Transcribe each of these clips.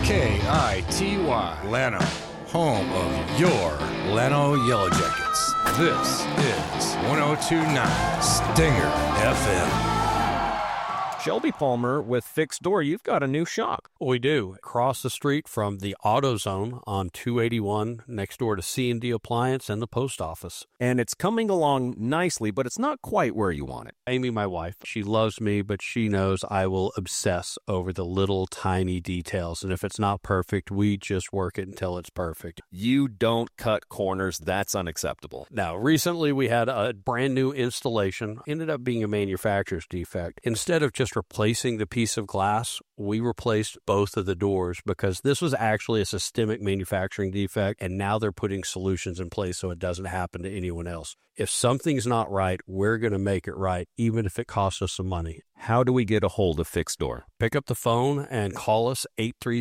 KITY, Llano, home of your Llano Yellow Jackets. This is 102.9 Stinger FM. Shelby Palmer with Fixed Door, you've got a new shop. We do. Across the street from the AutoZone on 281, next door to C&D Appliance and the post office. And it's coming along nicely, but it's not quite where you want it. Amy, my wife, she loves me, but she knows I will obsess over the little tiny details. And if it's not perfect, we just work it until it's perfect. You don't cut corners. That's unacceptable. Now, recently we had a brand new installation. Ended up being a manufacturer's defect. Instead of just replacing the piece of glass, we replaced both of the doors because this was actually a systemic manufacturing defect, and now they're putting solutions in place so it doesn't happen to anyone else. If something's not right, we're going to make it right, even if it costs us some money. How do we get a hold of Fixed Door? Pick up the phone and call us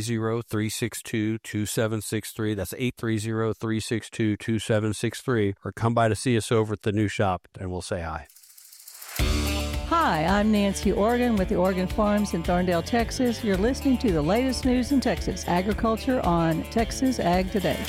830-362-2763. That's 830-362-2763. Or come by to see us over at the new shop, and we'll say hi. Hi, I'm Nancy Organ with the Organ Farms in Thorndale, Texas. You're listening to the latest news in Texas agriculture on Texas Ag Today.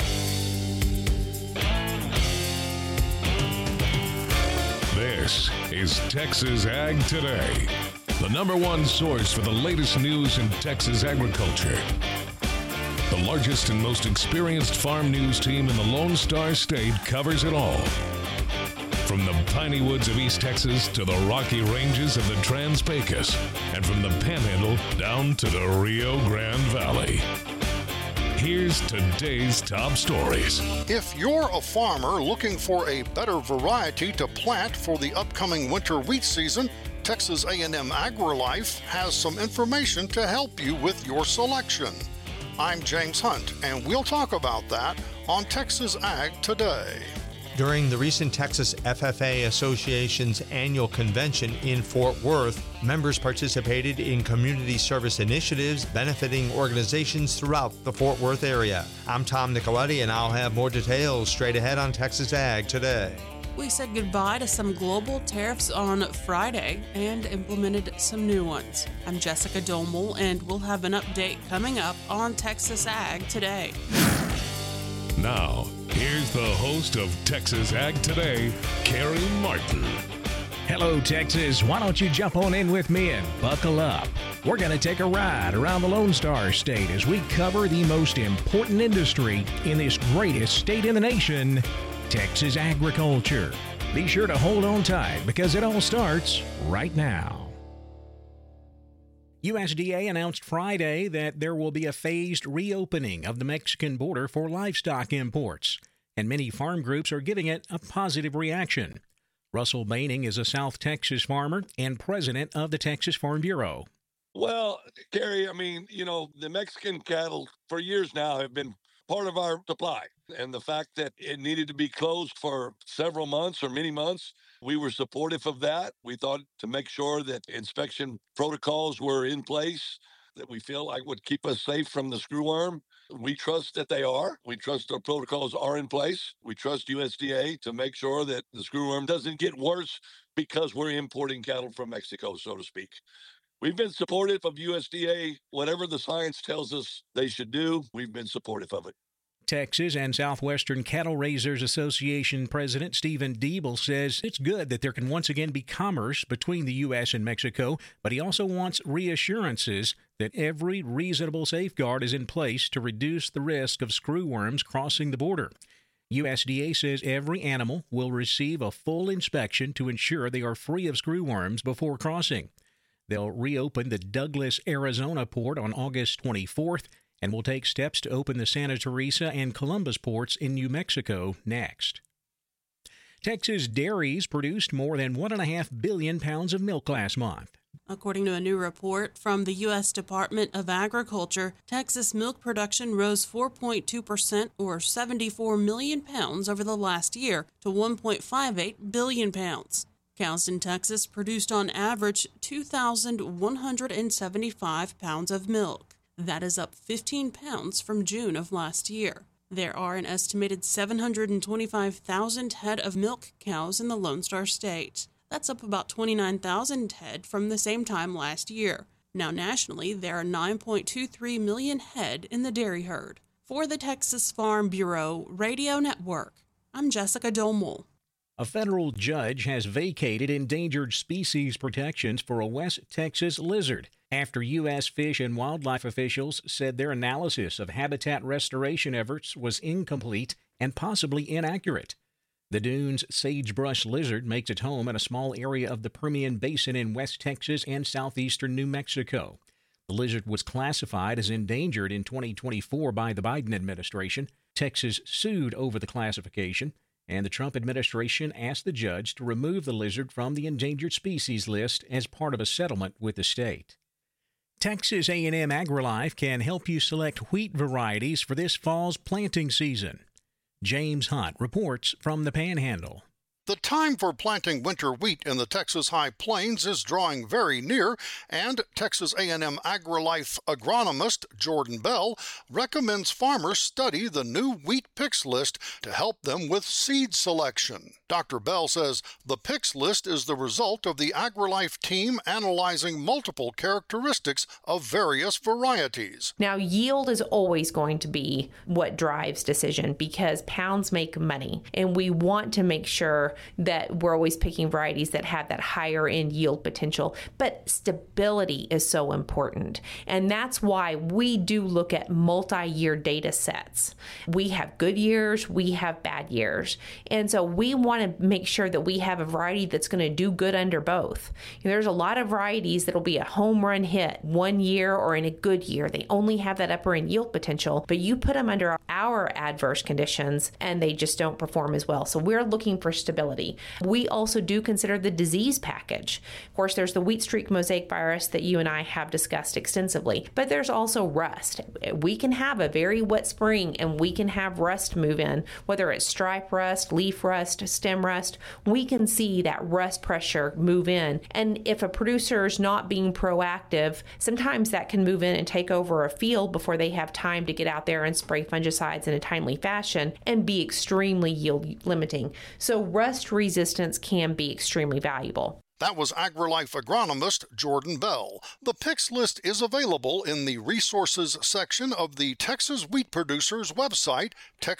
This is Texas Ag Today, the number one source for the latest news in Texas agriculture. The largest and most experienced farm news team in the Lone Star State covers it all. From the piney woods of East Texas to the rocky ranges of the Trans-Pecos, and from the Panhandle down to the Rio Grande Valley. Here's today's top stories. If you're a farmer looking for a better variety to plant for the upcoming winter wheat season, Texas A&M AgriLife has some information to help you with your selection. I'm James Hunt, and we'll talk about that on Texas Ag Today. During the recent Texas FFA Association's annual convention in Fort Worth, members participated in community service initiatives benefiting organizations throughout the Fort Worth area. I'm Tom Nicoletti, and I'll have more details straight ahead on Texas Ag Today. We said goodbye to some global tariffs on Friday and implemented some new ones. I'm Jessica Domel, and we'll have an update coming up on Texas Ag Today. Now, here's the host of Texas Ag Today, Carrie Martin. Hello, Texas. Why don't you jump on in with me and buckle up? We're going to take a ride around the Lone Star State as we cover the most important industry in this greatest state in the nation, Texas agriculture. Be sure to hold on tight because it all starts right now. USDA announced Friday that there will be a phased reopening of the Mexican border for livestock imports, and many farm groups are giving it a positive reaction. Russell Baining is a South Texas farmer and president of the Texas Farm Bureau. Well, Gary, the Mexican cattle for years now have been part of our supply. And the fact that it needed to be closed for several months or many months, we were supportive of that. We thought to make sure that inspection protocols were in place that we feel like would keep us safe from the screwworm. We trust that they are. We trust our protocols are in place. We trust USDA to make sure that the screwworm doesn't get worse because we're importing cattle from Mexico, so to speak. We've been supportive of USDA. Whatever the science tells us they should do, we've been supportive of it. Texas and Southwestern Cattle Raisers Association President Stephen Diebel says it's good that there can once again be commerce between the U.S. and Mexico, but he also wants reassurances that every reasonable safeguard is in place to reduce the risk of screwworms crossing the border. USDA says every animal will receive a full inspection to ensure they are free of screwworms before crossing. They'll reopen the Douglas, Arizona port on August 24th, and will take steps to open the Santa Teresa and Columbus ports in New Mexico next. Texas dairies produced more than 1.5 billion pounds of milk last month. According to a new report from the U.S. Department of Agriculture, Texas milk production rose 4.2% or 74 million pounds over the last year to 1.58 billion pounds. Cows in Texas produced on average 2,175 pounds of milk. That is up 15 pounds from June of last year. There are an estimated 725,000 head of milk cows in the Lone Star State. That's up about 29,000 head from the same time last year. Now nationally, there are 9.23 million head in the dairy herd. For the Texas Farm Bureau Radio Network, I'm Jessica Domel. A federal judge has vacated endangered species protections for a West Texas lizard after U.S. Fish and Wildlife officials said their analysis of habitat restoration efforts was incomplete and possibly inaccurate. The Dunes sagebrush lizard makes its home in a small area of the Permian Basin in West Texas and southeastern New Mexico. The lizard was classified as endangered in 2024 by the Biden administration. Texas sued over the classification, and the Trump administration asked the judge to remove the lizard from the endangered species list as part of a settlement with the state. Texas A&M AgriLife can help you select wheat varieties for this fall's planting season. James Hunt reports from the Panhandle. The time for planting winter wheat in the Texas High Plains is drawing very near, and Texas A&M AgriLife agronomist Jordan Bell recommends farmers study the new wheat picks list to help them with seed selection. Dr. Bell says the picks list is the result of the AgriLife team analyzing multiple characteristics of various varieties. Now, yield is always going to be what drives decision because pounds make money, and we want to make sure that we're always picking varieties that have that higher end yield potential. But stability is so important. And that's why we do look at multi-year data sets. We have good years, we have bad years. And so we want to make sure that we have a variety that's going to do good under both. There's a lot of varieties that'll be a home run hit one year or in a good year. They only have that upper end yield potential, but you put them under our adverse conditions and they just don't perform as well. So we're looking for stability. We also do consider the disease package. Of course, there's the wheat streak mosaic virus that you and I have discussed extensively, but there's also rust. We can have a very wet spring and we can have rust move in, whether it's stripe rust, leaf rust, stem rust. We can see that rust pressure move in. And if a producer is not being proactive, sometimes that can move in and take over a field before they have time to get out there and spray fungicides in a timely fashion and be extremely yield limiting. So rust resistance can be extremely valuable. That was AgriLife agronomist Jordan Bell. The picks list is available in the resources section of the Texas Wheat Producers website,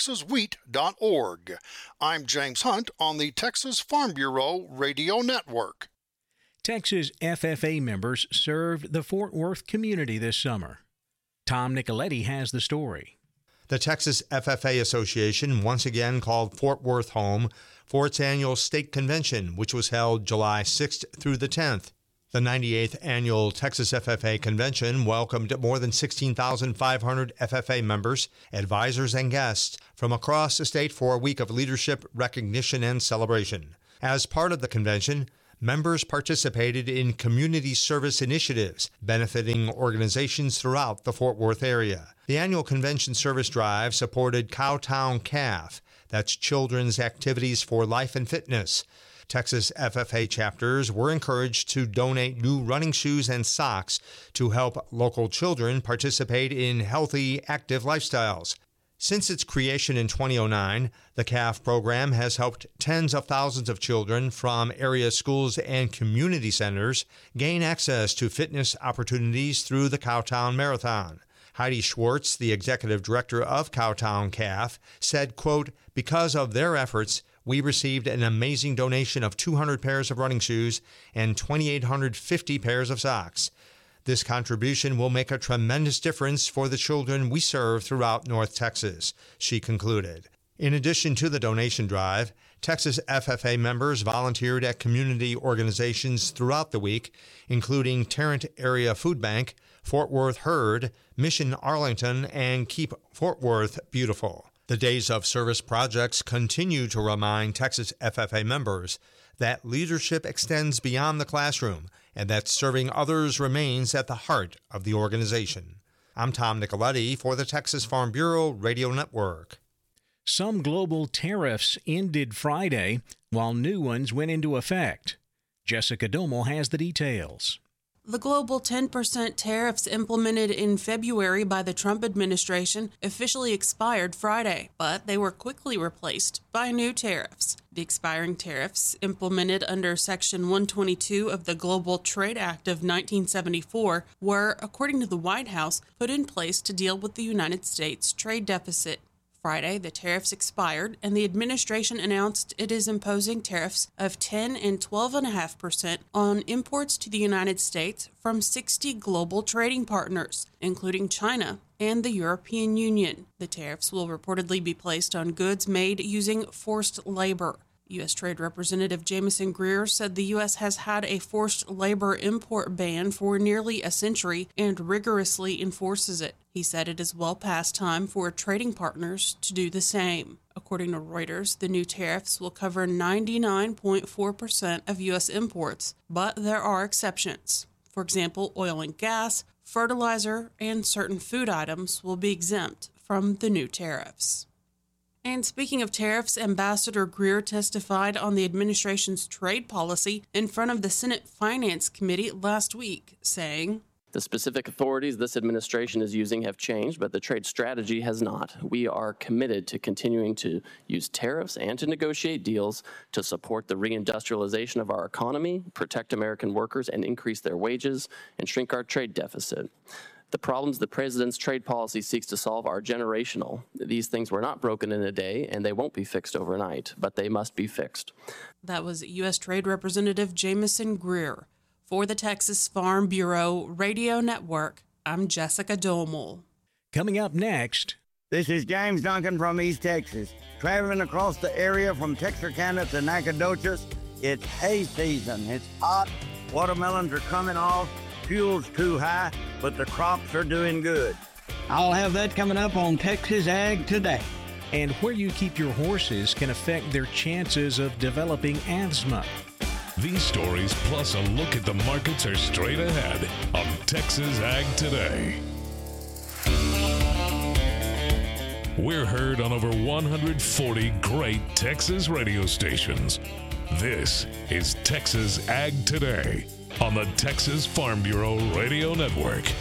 texaswheat.org. I'm James Hunt on the Texas Farm Bureau Radio Network. Texas FFA members served the Fort Worth community this summer. Tom Nicoletti has the story. The Texas FFA Association once again called Fort Worth home for its annual state convention, which was held July 6th through the 10th. The 98th annual Texas FFA convention welcomed more than 16,500 FFA members, advisors, and guests from across the state for a week of leadership, recognition, and celebration. As part of the convention, members participated in community service initiatives benefiting organizations throughout the Fort Worth area. The annual convention service drive supported Cowtown CAF, that's Children's Activities for Life and Fitness. Texas FFA chapters were encouraged to donate new running shoes and socks to help local children participate in healthy, active lifestyles. Since its creation in 2009, the CAF program has helped tens of thousands of children from area schools and community centers gain access to fitness opportunities through the Cowtown Marathon. Heidi Schwartz, the executive director of Cowtown CAF, said, quote, "Because of their efforts, we received an amazing donation of 200 pairs of running shoes and 2,850 pairs of socks. This contribution will make a tremendous difference for the children we serve throughout North Texas," she concluded. In addition to the donation drive, Texas FFA members volunteered at community organizations throughout the week, including Tarrant Area Food Bank, Fort Worth Herd, Mission Arlington, and Keep Fort Worth Beautiful. The Days of Service projects continue to remind Texas FFA members that leadership extends beyond the classroom and that serving others remains at the heart of the organization. I'm Tom Nicoletti for the Texas Farm Bureau Radio Network. Some global tariffs ended Friday, while new ones went into effect. Jessica Domel has the details. The global 10% tariffs implemented in February by the Trump administration officially expired Friday, but they were quickly replaced by new tariffs. The expiring tariffs, implemented under Section 122 of the Global Trade Act of 1974, were, according to the White House, put in place to deal with the United States trade deficit. Friday, the tariffs expired, and the administration announced it is imposing tariffs of 10 and 12.5% on imports to the United States from 60 global trading partners, including China and the European Union. The tariffs will reportedly be placed on goods made using forced labor. U.S. Trade Representative Jamieson Greer said the U.S. has had a forced labor import ban for nearly a century and rigorously enforces it. He said it is well past time for trading partners to do the same. According to Reuters, the new tariffs will cover 99.4% of U.S. imports, but there are exceptions. For example, oil and gas, fertilizer, and certain food items will be exempt from the new tariffs. And speaking of tariffs, Ambassador Greer testified on the administration's trade policy in front of the Senate Finance Committee last week, saying, "The specific authorities this administration is using have changed, but the trade strategy has not. We are committed to continuing to use tariffs and to negotiate deals to support the reindustrialization of our economy, protect American workers, and increase their wages, and shrink our trade deficit. The problems the president's trade policy seeks to solve are generational. These things were not broken in a day, and they won't be fixed overnight, but they must be fixed." That was U.S. Trade Representative Jamieson Greer. For the Texas Farm Bureau Radio Network, I'm Jessica Domel. Coming up next. This is James Duncan from East Texas. Traveling across the area from Texarkana to Nacogdoches, it's hay season. It's hot, watermelons are coming off, fuel's too high, but the crops are doing good. I'll have that coming up on Texas Ag Today. And where you keep your horses can affect their chances of developing asthma. These stories, plus a look at the markets, are straight ahead on Texas Ag Today. We're heard on over 140 great Texas radio stations. This is Texas Ag Today on the Texas Farm Bureau Radio Network.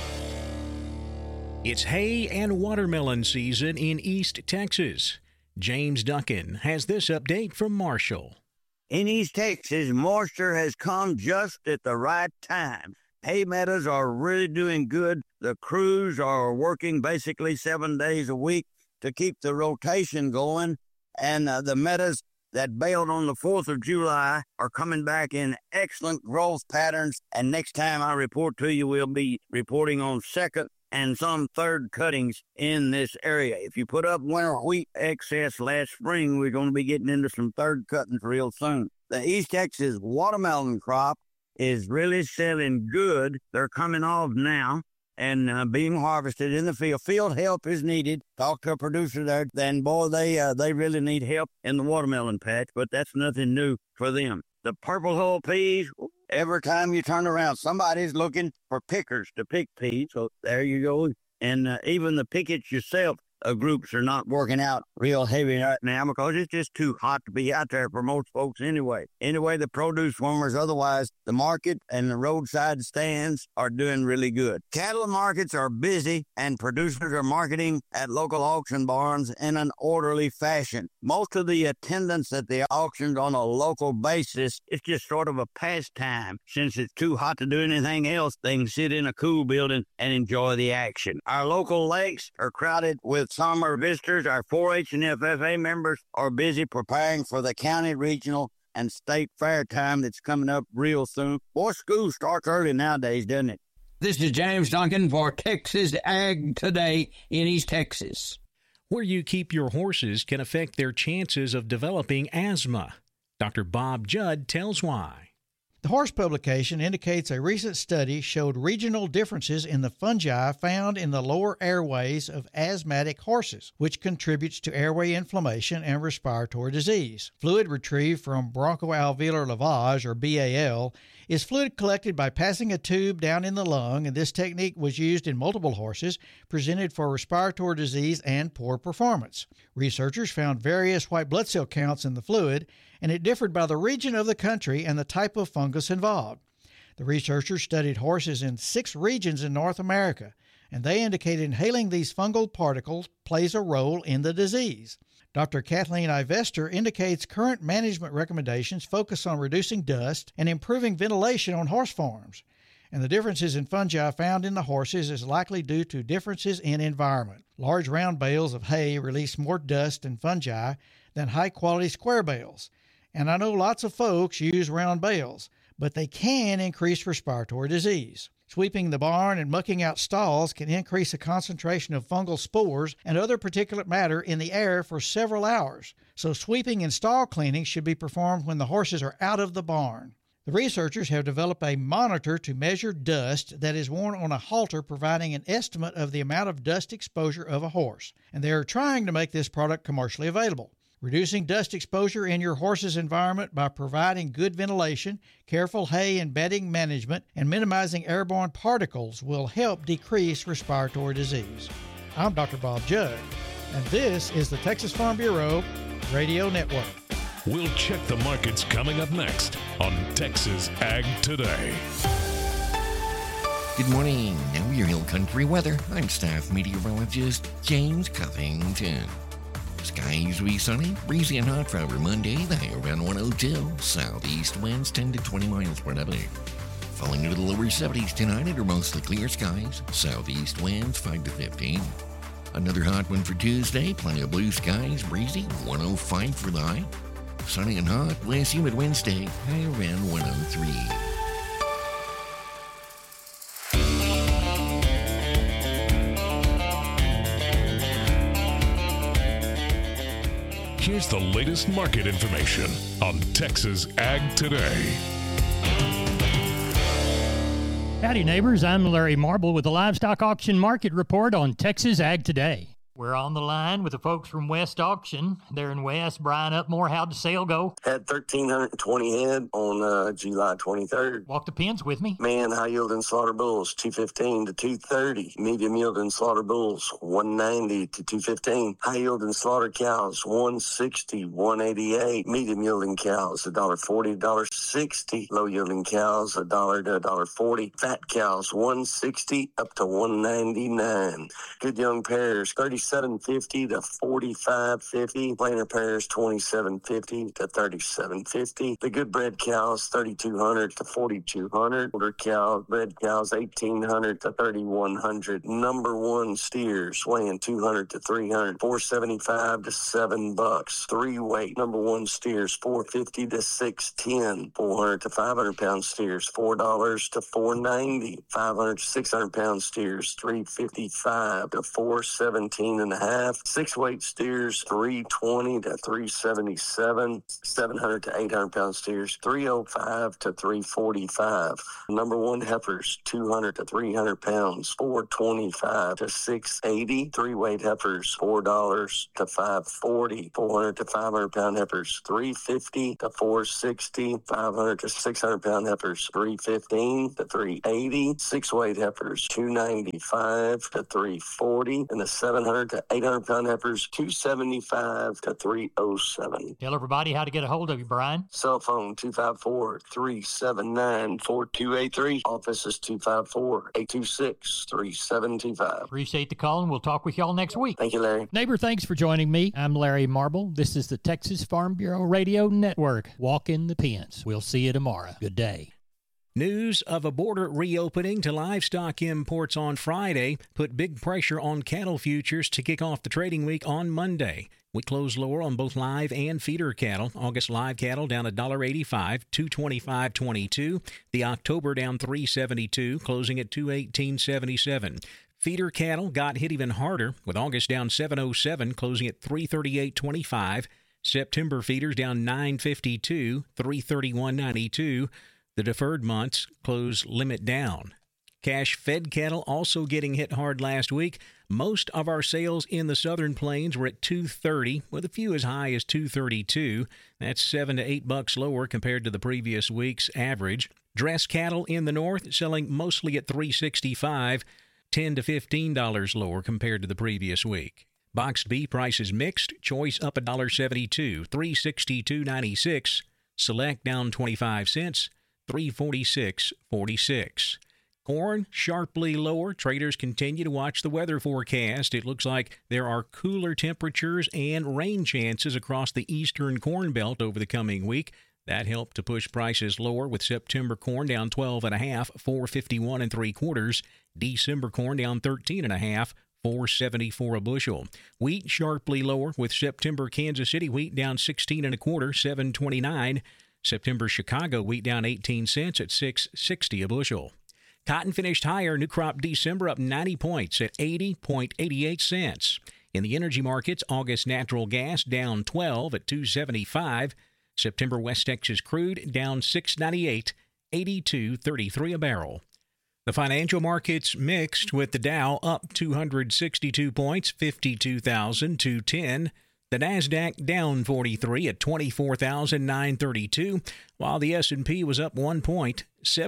It's hay and watermelon season in East Texas. James Duncan has this update from Marshall. In East Texas, moisture has come just at the right time. Hay meadows are really doing good. The crews are working basically 7 days a week to keep the rotation going. And the meadows that bailed on the 4th of July are coming back in excellent growth patterns. And next time I report to you, we'll be reporting on second and some third cuttings in this area. If you put up winter wheat excess last spring, we're going to be getting into some third cuttings real soon. The East Texas watermelon crop is really selling good. They're coming off now and being harvested in the field. Field help is needed. Talk to a producer there, then boy, they really need help in the watermelon patch, but that's nothing new for them. The purple hull peas, every time you turn around, somebody's looking for pickers to pick peas, so there you go. And even the pickets yourself groups are not working out real heavy right now because it's just too hot to be out there for most folks anyway. Anyway, the produce farmers, otherwise, the market and the roadside stands are doing really good. Cattle markets are busy and producers are marketing at local auction barns in an orderly fashion. Most of the attendance at the auctions on a local basis is just sort of a pastime. Since it's too hot to do anything else, they can sit in a cool building and enjoy the action. Our local lakes are crowded with summer visitors. Our 4-H and FFA members are busy preparing for the county, regional, and state fair time that's coming up real soon. Boy, school starts early nowadays, doesn't it? This is James Duncan for Texas Ag Today in East Texas. Where you keep your horses can affect their chances of developing asthma. Dr. Bob Judd tells why. The horse publication indicates a recent study showed regional differences in the fungi found in the lower airways of asthmatic horses, which contributes to airway inflammation and respiratory disease. Fluid retrieved from bronchoalveolar lavage, or BAL, is fluid collected by passing a tube down in the lung, and this technique was used in multiple horses presented for respiratory disease and poor performance. Researchers found various white blood cell counts in the fluid, and it differed by the region of the country and the type of fungus involved. The researchers studied horses in 6 regions in North America, and they indicated inhaling these fungal particles plays a role in the disease. Dr. Kathleen Ivester indicates current management recommendations focus on reducing dust and improving ventilation on horse farms, and the differences in fungi found in the horses is likely due to differences in environment. Large round bales of hay release more dust and fungi than high-quality square bales, and I know lots of folks use round bales, but they can increase respiratory disease. Sweeping the barn and mucking out stalls can increase the concentration of fungal spores and other particulate matter in the air for several hours, so sweeping and stall cleaning should be performed when the horses are out of the barn. The researchers have developed a monitor to measure dust that is worn on a halter, providing an estimate of the amount of dust exposure of a horse, and they are trying to make this product commercially available. Reducing dust exposure in your horse's environment by providing good ventilation, careful hay and bedding management, and minimizing airborne particles will help decrease respiratory disease. I'm Dr. Bob Judd, and this is the Texas Farm Bureau Radio Network. We'll check the markets coming up next on Texas Ag Today. Good morning. Now your Hill Country weather. I'm staff meteorologist James Covington. Skies will be sunny, breezy and hot for over Monday. The high around 102. Southeast winds 10 to 20 miles per hour. Falling into the lower 70s tonight under mostly clear skies. Southeast winds 5 to 15. Another hot one for Tuesday. Plenty of blue skies, breezy, 105 for the high. Sunny and hot, less humid Wednesday, high around 103. Here's the latest market information on Texas Ag Today. Howdy, neighbors. I'm Larry Marble with the Livestock Auction Market Report on Texas Ag Today. We're on the line with the folks from West Auction. They're in West. Brian Upmore, how'd the sale go? Had 1,320 head on July 23rd. Walk the pens with me. Man, high yielding slaughter bulls, 215 to 230. Medium yielding slaughter bulls, 190 to 215. High yielding slaughter cows, 160, 188. Medium yielding cows, $1.40, $1.60. Low yielding cows, $1 to $1.40. Fat cows, 160 up to 199. Good young pairs, 37.50 to 45.50. Plainer pairs, 27.50 to 37.50. The good bred cows, 3,200 to 4,200. Older cows, bred cows, 1,800 to 3,100. Number one steers, weighing 200 to 300. 475 to $7. 3-weight number one steers, 450 to 610. 400 to 500 pound steers, $4 to $4.90. 500 to 600 pound steers, $3.55 to $4.17 and a half. 6-weight steers, $3.20 to $3.77. 700 to 800 pound steers, $3.05 to $3.45. Number one heifers, 200 to 300 pounds, $4.25 to $6.80. 3-weight heifers, $4 to $5.40. 400 to 500 pound heifers, $3.50 to $4.60. 500 to 600 pound heifers, $3.15 to $3.80. 6-weight heifers, $2.95 to $3.40. And the 700 to 800 pound heifers, $2.75 to $3.07. Tell everybody how to get a hold of you, Brian. Cell phone 254-379-4283. Office is 254-826-3725. Appreciate the call, and we'll talk with y'all next week. Thank you, Larry. Neighbor, thanks for joining me. I'm Larry Marble. This is the Texas Farm Bureau Radio Network. Walk in the pens. We'll see you tomorrow. Good day. News of a border reopening to livestock imports on Friday put big pressure on cattle futures to kick off the trading week on Monday. We closed lower on both live and feeder cattle. August live cattle down $1.85, $225.22. The October down $3.72, closing at $218.77. Feeder cattle got hit even harder, with August down $7.07, closing at $338.25. September feeders down $9.52, $331.92. The deferred months close limit down. Cash fed cattle also getting hit hard last week. Most of our sales in the Southern Plains were at $230, with a few as high as $232. That's $7 to $8 lower compared to the previous week's average. Dress cattle in the north selling mostly at $365, $10 to $15 lower compared to the previous week. Boxed beef prices mixed. Choice up $1.72, $362.96. Select down 25 cents. $346.46. Corn sharply lower. Traders continue to watch the weather forecast. It looks like there are cooler temperatures and rain chances across the eastern corn belt over the coming week. That helped to push prices lower, with September corn down 12.5, $4.51 3/4. December corn down 13.5, $4.74 a bushel. Wheat sharply lower, with September Kansas City wheat down 16 1/4, $7.29. September Chicago wheat down 18 cents at $6.60 a bushel. Cotton finished higher. New crop December up 90 points at 80.88 cents. In the energy markets, August natural gas down 12 at $2.75. September West Texas crude down $6.98, $82.33 a barrel. The financial markets mixed, with the Dow up 262 points, 52,210. The Nasdaq down 43 at 24,932, while the S&P was up 1 point,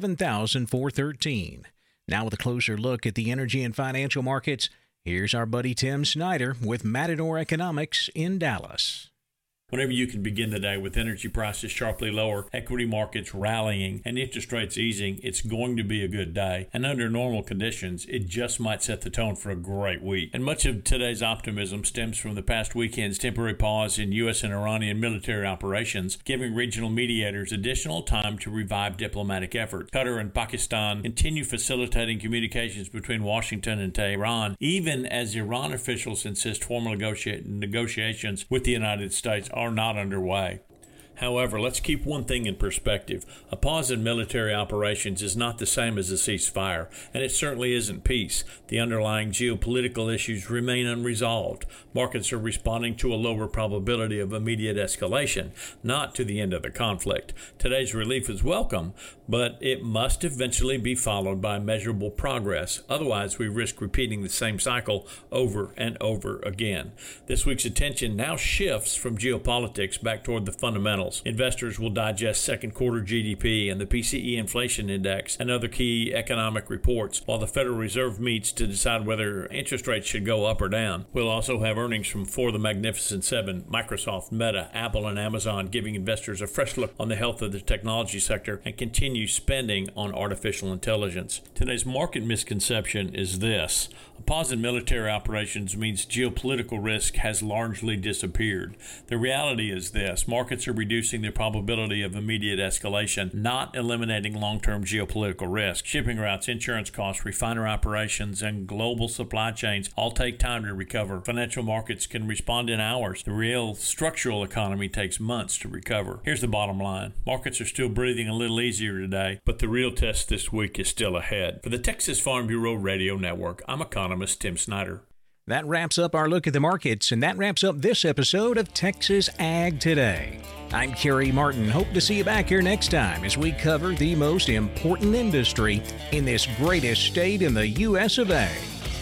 7,413. Now with a closer look at the energy and financial markets, here's our buddy Tim Snyder with Matador Economics in Dallas. Whenever you can begin the day with energy prices sharply lower, equity markets rallying, and interest rates easing, it's going to be a good day. And under normal conditions, it just might set the tone for a great week. And much of today's optimism stems from the past weekend's temporary pause in U.S. and Iranian military operations, giving regional mediators additional time to revive diplomatic efforts. Qatar and Pakistan continue facilitating communications between Washington and Tehran, even as Iran officials insist formal negotiations with the United States are not underway. However, let's keep one thing in perspective. A pause in military operations is not the same as a ceasefire, and it certainly isn't peace. The underlying geopolitical issues remain unresolved. Markets are responding to a lower probability of immediate escalation, not to the end of the conflict. Today's relief is welcome, but it must eventually be followed by measurable progress. Otherwise, we risk repeating the same cycle over and over again. This week's attention now shifts from geopolitics back toward the fundamentals. Investors will digest second quarter GDP and the PCE inflation index and other key economic reports, while the Federal Reserve meets to decide whether interest rates should go up or down. We'll also have earnings from four of the Magnificent Seven: Microsoft, Meta, Apple, and Amazon, giving investors a fresh look on the health of the technology sector and continue spending on artificial intelligence. Today's market misconception is this: a pause in military operations means geopolitical risk has largely disappeared. The reality is this: markets are reducing the probability of immediate escalation, not eliminating long-term geopolitical risk. Shipping routes, insurance costs, refinery operations, and global supply chains all take time to recover. Financial markets can respond in hours. The real structural economy takes months to recover. Here's the bottom line: markets are still breathing a little easier today, but the real test this week is still ahead. For the Texas Farm Bureau Radio Network, I'm economist Tim Snyder. That wraps up our look at the markets, and that wraps up this episode of Texas Ag Today. I'm Kerry Martin. Hope to see you back here next time as we cover the most important industry in this greatest state in the U.S. of A,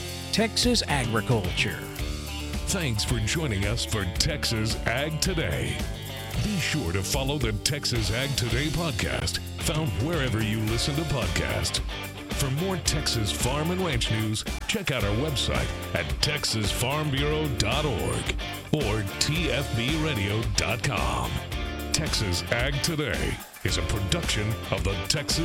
Texas agriculture. Thanks for joining us for Texas Ag Today. Be sure to follow the Texas Ag Today podcast, found wherever you listen to podcasts. For more Texas farm and ranch news, check out our website at texasfarmbureau.org or tfbradio.com. Texas Ag Today is a production of the Texas